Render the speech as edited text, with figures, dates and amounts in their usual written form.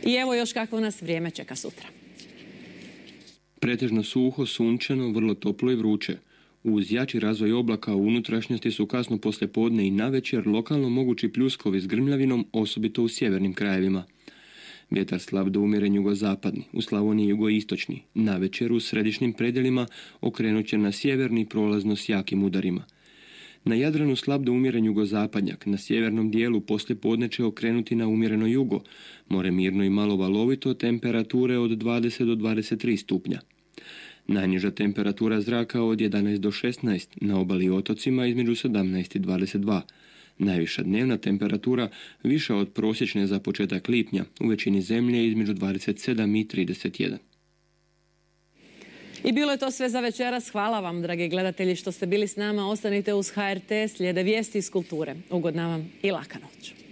I evo još kako nas vrijeme čeka sutra. Pretežno suho, sunčano, vrlo toplo i vruće. Uz jači razvoj oblaka u unutrašnjosti su kasno poslijepodne i navečer lokalno mogući pljuskovi s grmljavinom, osobito u sjevernim krajevima. Vjetar slab do umjeren jugozapadni, u Slavoniji jugoistočni, navečer u središnjim predjelima okrenut će na sjeverni prolazno s jakim udarima. Na Jadranu slab do umjeren jugozapadnjak, na sjevernom dijelu poslijepodne će okrenuti na umjereno jugo, more mirno i malo valovito, temperature od 20 do 23 stupnja. Najniža temperatura zraka od 11 do 16, na obali i otocima između 17 i 22. Najviša dnevna temperatura viša od prosječne za početak lipnja, u većini zemlje između 27 i 31. I bilo je to sve za večeras. Hvala vam, dragi gledatelji, što ste bili s nama. Ostanite uz HRT, slijede vijesti iz kulture. Ugodna vam i laka noć.